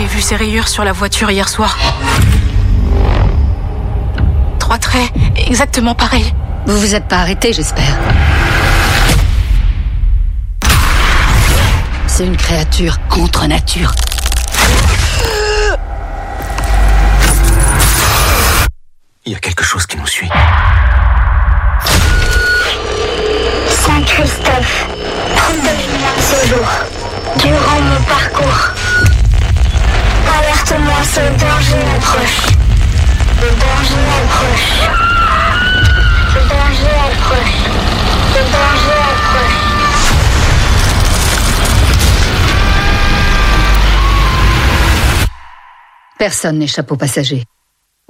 J'ai vu ces rayures sur la voiture hier soir. 3 traits, exactement pareil. Vous vous êtes pas arrêté, j'espère. C'est une créature contre nature. Il y a quelque chose qui nous suit. Saint-Christophe, prends de lumière ce jour. Durant mon parcours, alerte-moi, ce danger approche. Le danger approche. Le danger approche. Le danger approche. Personne n'échappe aux passagers.